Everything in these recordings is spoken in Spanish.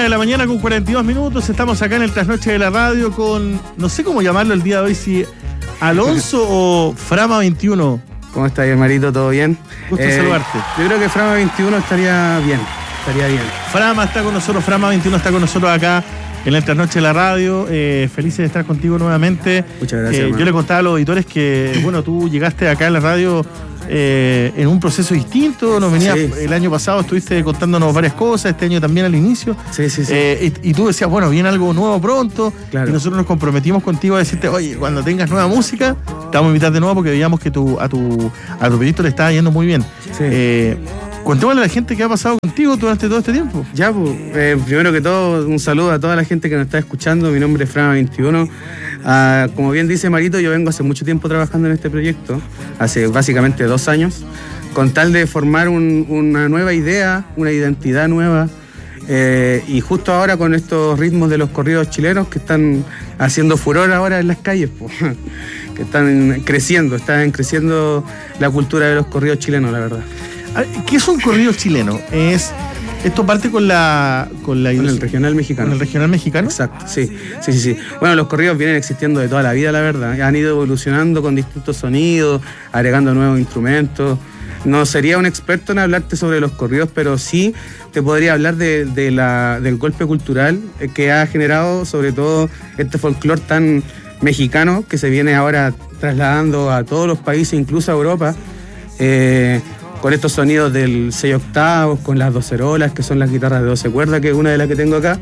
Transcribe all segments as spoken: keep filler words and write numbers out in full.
de la mañana con cuarenta y dos minutos. Estamos acá en el Trasnoche de la Radio con, no sé cómo llamarlo el día de hoy, si Alonso o Frama veintiuno. ¿Cómo estás, hermanito? ¿Todo bien? Gusto eh, saludarte. Yo creo que Frama veintiuno estaría bien. Estaría bien. Frama está con nosotros, Frama veintiuno está con nosotros acá en el Trasnoche de la Radio. Eh, felices de estar contigo nuevamente. Muchas gracias. Eh, yo le contaba a los auditores que, bueno, tú llegaste acá en la radio eh, en un proceso distinto. Nos venía sí. El año pasado estuviste contándonos varias cosas, este año también al inicio. Sí, sí, sí. Eh, y, y tú decías, bueno, viene algo nuevo pronto. Claro. Y nosotros nos comprometimos contigo a decirte, oye, cuando tengas nueva música, te vamos a invitar de nuevo porque veíamos que tu, a tu a tu proyecto le estaba yendo muy bien. Sí. Eh, Contémosle a la gente qué ha pasado contigo durante todo este tiempo. Ya, pues, eh, primero que todo, un saludo a toda la gente que nos está escuchando. Mi nombre es Frama veintiuno. Ah, como bien dice Marito, yo vengo hace mucho tiempo trabajando en este proyecto, hace básicamente dos años, con tal de formar un, una nueva idea, una identidad nueva. Eh, y justo ahora con estos ritmos de los corridos chilenos que están haciendo furor ahora en las calles, pues, que están creciendo, están creciendo la cultura de los corridos chilenos, la verdad. ¿Qué es un corrido chileno? Es esto parte con la con la con el regional mexicano. Con el regional mexicano. Exacto, sí, sí, sí, sí. Bueno, los corridos vienen existiendo de toda la vida, la verdad. Han ido evolucionando con distintos sonidos, agregando nuevos instrumentos. No sería un experto en hablarte sobre los corridos, pero sí te podría hablar de, de la, del golpe cultural que ha generado, sobre todo este folclore tan mexicano que se viene ahora trasladando a todos los países, incluso a Europa. Eh, con estos sonidos del seis octavos, con las docerolas, que son las guitarras de doce cuerdas, que es una de las que tengo acá,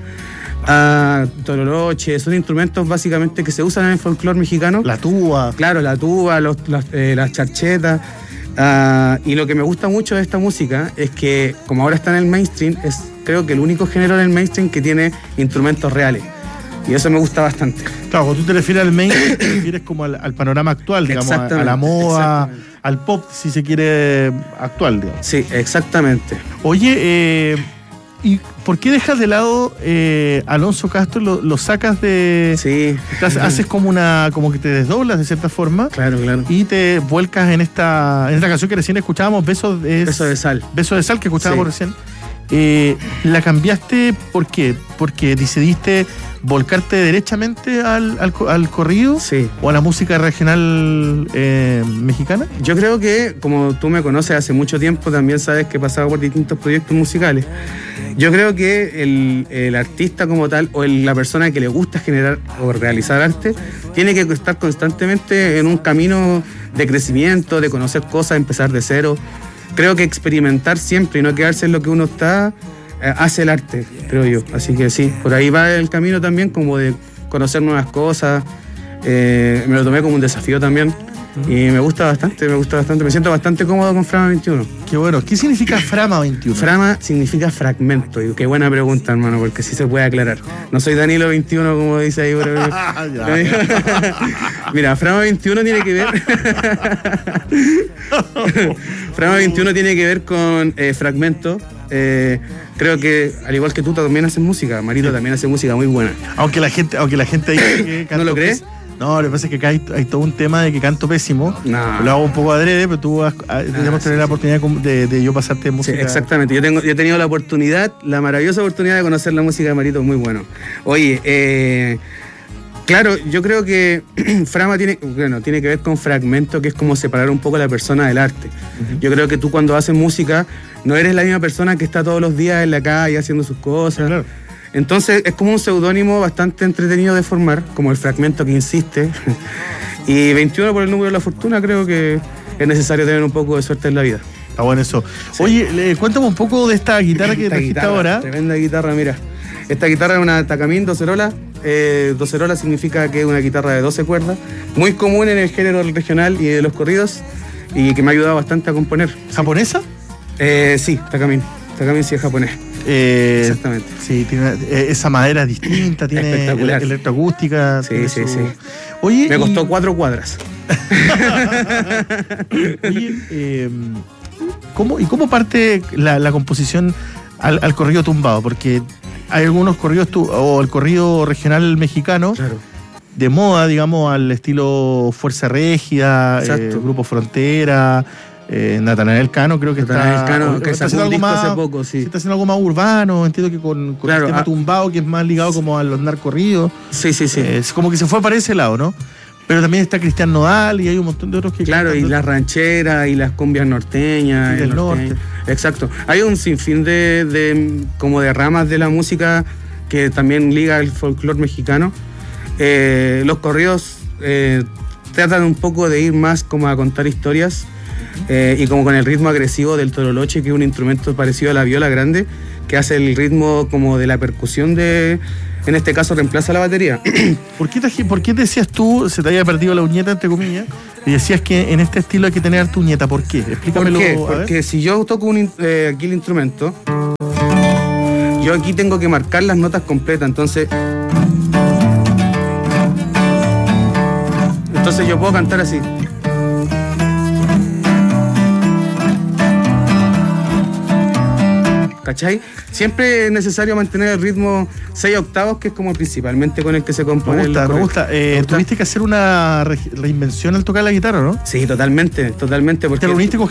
a tololoche, son instrumentos básicamente que se usan en el folclore mexicano. La tuba. Claro, la tuba, los, los, eh, las charchetas. Uh, y lo que me gusta mucho de esta música es que, como ahora está en el mainstream, es creo que el único género en el mainstream que tiene instrumentos reales. Y eso me gusta bastante. Claro, cuando tú te refieres al mainstream, te refieres como al, al panorama actual, digamos, a, a la moda, al pop, si se quiere, actual, digamos. Sí, exactamente. Oye, eh, ¿y por qué dejas de lado eh, Alonso Castro? Lo, lo sacas de... Sí. Estás, haces como una como que te desdoblas de cierta forma. Claro, claro. Y te vuelcas en esta en esta canción que recién escuchábamos, Besos de... Beso de Sal. Besos de Sal, que escuchábamos sí. recién. Eh, ¿La cambiaste por qué? ¿Porque decidiste volcarte derechamente al, al, al corrido? Sí. ¿O a la música regional eh, mexicana? Yo creo que, como tú me conoces hace mucho tiempo, también sabes que he pasado por distintos proyectos musicales. Yo creo que el, el artista como tal, o el, la persona que le gusta generar o realizar arte, tiene que estar constantemente en un camino de crecimiento, de conocer cosas, empezar de cero. Creo que experimentar siempre y no quedarse en lo que uno está, eh, hace el arte, creo yo. Así que sí, por ahí va el camino también, como de conocer nuevas cosas. Eh, me lo tomé como un desafío también. Uh-huh. Y me gusta bastante, me gusta bastante. Me siento bastante cómodo con Frama veintiuno. Qué bueno. ¿Qué significa Frama veintiuno? Frama significa fragmento. Y qué buena pregunta, hermano, porque sí se puede aclarar. No soy Danilo veintiuno, como dice ahí. Pero... Mira, Frama veintiuno tiene que ver... Frama veintiuno tiene que ver con eh, fragmento. Eh, creo que, al igual que tú, también haces música. Marito sí. también hace música muy buena. Aunque la gente, aunque la gente dice que ¿No lo crees? No, lo que pasa es que acá hay, hay todo un tema de que canto pésimo. No. Lo hago un poco adrede, pero tú has, ah, tenemos sí, tener la sí. oportunidad de, de yo pasarte música. Sí, exactamente. Yo, tengo, yo he tenido la oportunidad, la maravillosa oportunidad de conocer la música de Marito, muy bueno. Oye, eh, claro, yo creo que Frama tiene, bueno, tiene que ver con fragmento, que es como separar un poco a la persona del arte. Uh-huh. Yo creo que tú cuando haces música no eres la misma persona que está todos los días en la calle haciendo sus cosas. Sí, claro. Entonces es como un seudónimo bastante entretenido de formar, como el fragmento que insiste. Y veintiuno por el número de la fortuna, creo que es necesario tener un poco de suerte en la vida. Está bueno eso. Sí. Oye, le, cuéntame un poco de esta guitarra que trajiste guitarra, ahora. Tremenda guitarra, mira. Esta guitarra es una Takamine docerola. Eh, docerola significa que es una guitarra de doce cuerdas, muy común en el género regional y de los corridos, y que me ha ayudado bastante a componer. ¿Japonesa? Eh, sí, Takamine. Takamine sí es japonés. Eh, Exactamente. Sí, tiene, eh, esa madera es distinta, tiene espectacular. Electroacústica. Sí, sí, su... sí. Oye, me costó y... cuatro cuadras. Oye, eh, ¿cómo, ¿y cómo parte la, la composición al, al corrido tumbado? Porque hay algunos corridos, tu, o el corrido regional mexicano, claro, de moda, digamos, al estilo Fuerza Régida, eh, Grupo Frontera, Eh, Natanael Cano creo que Natanael está, Cano, que está sacó un disco más, hace poco, sí. Está haciendo algo más urbano, entiendo que con, con claro, el tema ah, tumbado, que es más ligado como a los narcorridos. Sí, sí, sí. Eh, es como que se fue para ese lado, ¿no? Pero también está Cristian Nodal y hay un montón de otros que... Claro, y las las rancheras y las cumbias norteñas. Y del norte. Exacto. Hay un sinfín de, de como de ramas de la música que también liga el folclore mexicano. Eh, los corridos eh, tratan un poco de ir más como a contar historias eh, y como con el ritmo agresivo del tololoche, que es un instrumento parecido a la viola grande, que hace el ritmo como de la percusión de... En este caso reemplaza la batería. ¿Por qué, te, ¿Por qué decías tú, se te había perdido la uñeta, entre comillas, y decías que en este estilo hay que tener tu uñeta? ¿Por qué? Explícamelo. ¿Por qué? Porque si yo toco un, eh, aquí el instrumento, yo aquí tengo que marcar las notas completas, entonces... Entonces yo puedo cantar así. ¿Cachai? Siempre es necesario mantener el ritmo seis octavos, que es como principalmente con el que se compone. Me gusta, el me gusta. Eh, ¿Me gusta? ¿Tuviste que hacer una re reinvención al tocar la guitarra, no? Sí, totalmente, totalmente. Porque ¿Te reuniste con